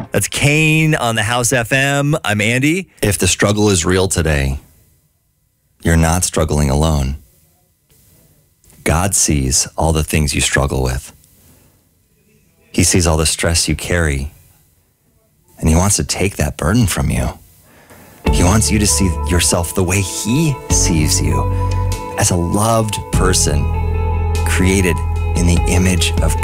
That's Kane on the House FM. I'm Andy. If the struggle is real today, you're not struggling alone. God sees all the things you struggle with. He sees all the stress you carry, and he wants to take that burden from you. He wants you to see yourself the way he sees you, as a loved person created in the image of